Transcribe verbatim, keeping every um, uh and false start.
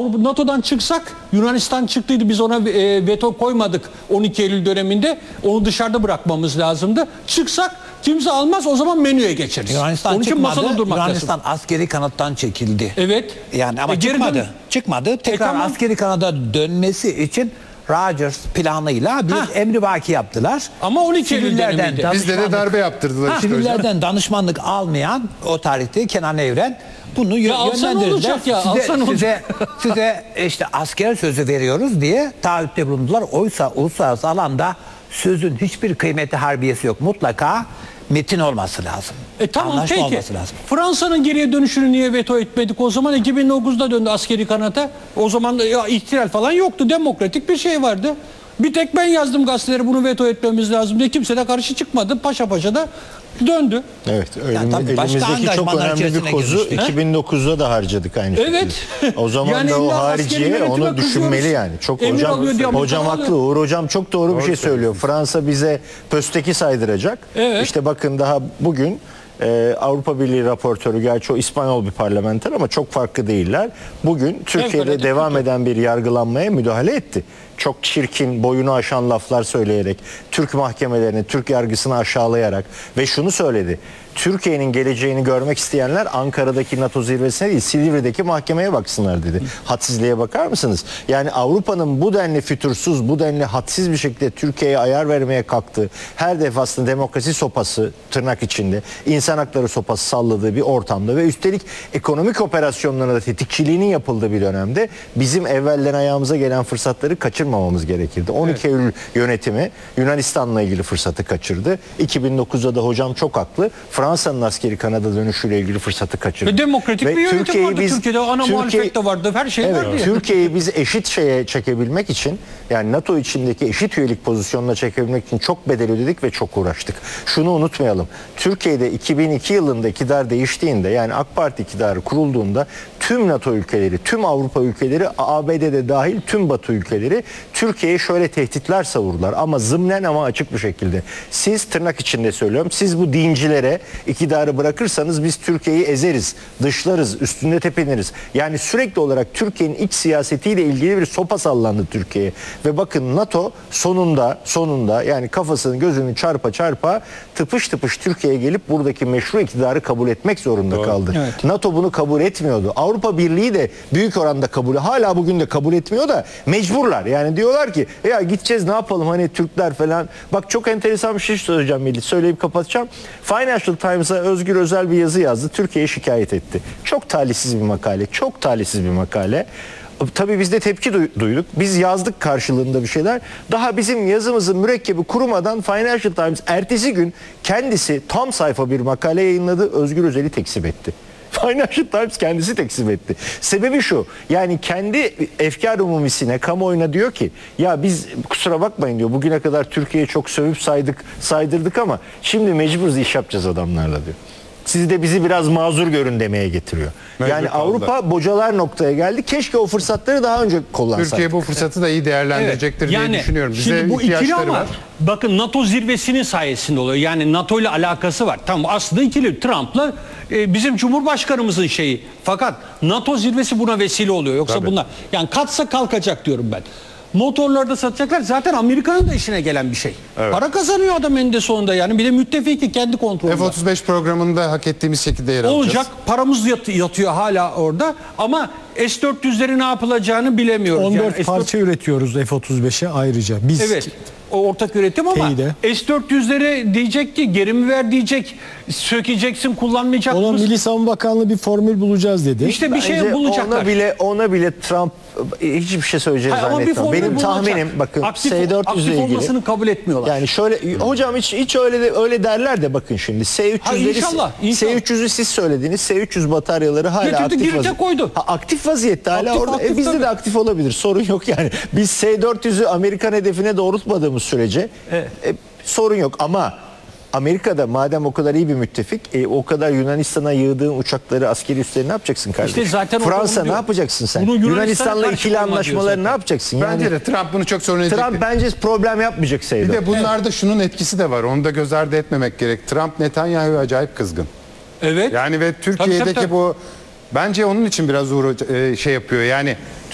Avrupa NATO'dan çıksak, Yunanistan çıktıydı, biz ona e, veto koymadık on iki Eylül döneminde. Onu dışarıda bırakmamız lazımdı. Çıksak kimse almaz, o zaman menüye geçeriz. Yunanistan Onun için çıkmadı. masada durmak Yunanistan lazım. askeri kanattan çekildi. Evet. Yani ama E, geri çıkmadı. dön- Çıkmadı. Tekrar E, tamam. askeri kanada dönmesi için Rogers planıyla bir Ha. emrivaki yaptılar. Ama on iki Eylül Sivillerden dönemiydi. Bizde de danışmanlık- darbe yaptırdılar işte hocam. Sivillerden danışmanlık almayan o tarihte Kenan Evren bunu yö- Ya alsan yönlendirdiler. olacak ya, Size, alsan olacak. size, size işte asker sözü veriyoruz diye taahhütte bulundular. Oysa uluslararası alanda sözün hiçbir kıymeti harbiyesi yok. Mutlaka metin olması lazım. E tamam, Anlaşma peki. olması lazım. Fransa'nın geriye dönüşünü niye veto etmedik o zaman? iki bin dokuzda döndü askeri kanata. O zaman ya, ihtilal falan yoktu. Demokratik bir şey vardı. Bir tek ben yazdım gazetelere bunu veto etmemiz lazım diye. Kimse de karşı çıkmadı. Paşa paşa da döndü. Evet, Yani tabii başka elimizdeki çok angajmanlar önemli bir içerisine kozu girmiştik. iki bin dokuzda da harcadık aynı şekilde. Evet. O zaman Yani da o illa askeri hariciye yönetime onu kızıyoruz. düşünmeli yani. Çok Emir hocam alıyor diye hocam Amerika haklı. Uğur hocam çok doğru, bir Doğru şey söylüyor. Fransa bize pösteki saydıracak. Evet. İşte bakın daha bugün e, Avrupa Birliği raportörü, gerçi o İspanyol bir parlamenter ama çok farklı değiller. Bugün Türkiye'de Fevkalade devam Türkiye. eden bir yargılanmaya müdahale etti. Çok çirkin, boyunu aşan laflar söyleyerek, Türk mahkemelerini, Türk yargısını aşağılayarak ve şunu söyledi. Türkiye'nin geleceğini görmek isteyenler Ankara'daki NATO zirvesine değil, Silivri'deki mahkemeye baksınlar dedi. Hadsizliğe bakar mısınız? Yani Avrupa'nın bu denli fütursuz, bu denli hadsiz bir şekilde Türkiye'ye ayar vermeye kalktığı, her defasında demokrasi sopası tırnak içinde, insan hakları sopası salladığı bir ortamda ve üstelik ekonomik operasyonlarına da tetikçiliğinin yapıldığı bir dönemde bizim evvelden ayağımıza gelen fırsatları kaçırmamamız gerekirdi. on iki Eylül yönetimi Yunanistan'la ilgili fırsatı kaçırdı. iki bin dokuzda da hocam çok haklı. Fransa'nın askeri Kanada dönüşüyle ilgili fırsatı kaçırdı. Ve demokratik Ve bir yönetim Türkiye'yi vardı biz- Türkiye'de. Ana Türkiye- muhalefet de vardı. Her şey Evet, vardı. ya. Türkiye'yi biz eşit şeye çekebilmek için, yani NATO içindeki eşit üyelik pozisyonuna çekebilmek için çok bedel ödedik ve çok uğraştık. Şunu unutmayalım. Türkiye'de iki bin iki yılında iktidar değiştiğinde, yani AK Parti iktidarı kurulduğunda tüm NATO ülkeleri, tüm Avrupa ülkeleri, A B D'de dahil tüm Batı ülkeleri Türkiye'ye şöyle tehditler savurdular ama zımnen ama açık bir şekilde. Siz, tırnak içinde söylüyorum, siz bu dincilere iktidarı bırakırsanız biz Türkiye'yi ezeriz, dışlarız, üstünde tepiniriz. Yani sürekli olarak Türkiye'nin iç siyasetiyle ilgili bir sopa sallandı Türkiye'ye. Ve bakın NATO sonunda sonunda yani kafasını gözünü çarpa çarpa tıpış tıpış Türkiye'ye gelip buradaki meşru iktidarı kabul etmek zorunda kaldı. Evet. NATO bunu kabul etmiyordu. Avrupa Birliği de büyük oranda kabul, hala bugün de kabul etmiyor da mecburlar. Yani diyorlar ki ya gideceğiz, ne yapalım hani Türkler falan. Bak çok enteresan bir şey söyleyeceğim Melih. Söyleyip kapatacağım. Financial Times'a Özgür Özel bir yazı yazdı. Türkiye'ye şikayet etti. Çok talihsiz bir makale. Çok talihsiz bir makale. Tabii biz de tepki duyduk. Biz yazdık karşılığında bir şeyler. Daha bizim yazımızın mürekkebi kurumadan Financial Times ertesi gün kendisi tam sayfa bir makale yayınladı. Özgür Özel'i tekzip etti. Financial Times kendisi tekzip etti. Sebebi şu, yani kendi efkar umumisine, kamuoyuna diyor ki ya biz kusura bakmayın diyor, bugüne kadar Türkiye'yi çok sövüp saydık, saydırdık ama şimdi mecburuz, iş yapacağız adamlarla diyor. Siz de bizi biraz mazur görün demeye getiriyor. Mecbur yani kaldılar. Avrupa bocalar noktaya geldi. Keşke o fırsatları daha önce kullansaydık. Türkiye bu fırsatı da iyi değerlendirecektir Evet, diye düşünüyorum. Bize şimdi bu ikili ihtiyaçları ama var. bakın NATO zirvesinin sayesinde oluyor. Yani NATO ile alakası var. Tamam, aslında ikili. Trump'la e, bizim Cumhurbaşkanımızın şeyi. Fakat NATO zirvesi buna vesile oluyor. Yoksa Tabii. bunlar yani katsa kalkacak diyorum ben. Motorları da satacaklar. Zaten Amerika'nın da işine gelen bir şey. Evet. Para kazanıyor adam eninde sonunda yani. Bir de müttefiki kendi kontrolünde. F otuz beş programında hak ettiğimiz şekilde yer alacağız. Olacak. Paramız yat- yatıyor hala orada. Ama S dört yüzleri ne yapılacağını bilemiyoruz. on dört yani S dört parça üretiyoruz F otuz beşe ayrıca. Biz Evet. O ortak üretim ama Teyide. S dört yüzleri diyecek ki geri mi ver diyecek. Sökeceksin, kullanmayacak ona mısın? Milli Savunma Bakanlığı bir formül bulacağız dedi. İşte bir şey Bence bulacaklar. Ona bile ona bile Trump e, hiçbir şey söyleyeceğini Hayır, ama bir zannetmiyorum. formül Benim bulacak. tahminim bakın aktif, S dört yüz ile aktif ilgili. olmasını kabul etmiyorlar. Yani şöyle hocam hiç hiç öyle de öyle derler de bakın şimdi S üç yüzleri Ha, inşallah, inşallah. S üç yüzü siz söylediniz. S üç yüz bataryaları hala Getirdi, aktif girişe vaziyette. koydu. Ha, aktif vaziyette hala Aktif, orada. aktif, e, bizde tabii. de aktif olabilir. Sorun yok yani. Biz S dört yüzü Amerikan hedefine doğrultmadığımız sürece Evet. e, sorun yok ama Amerika'da madem o kadar iyi bir müttefik, e, o kadar Yunanistan'a yığdığın uçakları, askeri üsleri ne yapacaksın kardeşim? İşte zaten onu Fransa ne diyor. yapacaksın sen? Bunu Yunanistan'a Yunanistan'la karşı ikili koyma diyor anlaşmaları zaten. ne yapacaksın? Yani Bence de Trump bunu çok sorun edecek. Trump bence problem yapmayacak Bir sayıda. de bunlarda şunun etkisi de var. Onu da göz ardı etmemek gerek. Trump Netanyahu'ya acayip kızgın. Evet. Yani ve Türkiye'deki Tabii, tabii, tabii. bu bence onun için biraz uğra- e, şey yapıyor. Yani